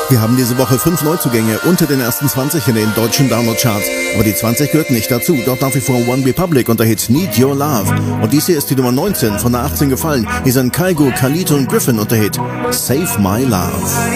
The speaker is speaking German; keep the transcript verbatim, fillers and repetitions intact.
Wir haben diese Woche fünf Neuzugänge unter den ersten zwanzig in den deutschen Download-Charts. Aber die zwanzig gehört nicht dazu. Dort nach wie vor One Republic und der Hit Need Your Love. Und dies hier ist die Nummer neunzehn, von der achtzehn gefallen. Hier sind Kygo, Khalid und Griffin und der Hit Save My Love.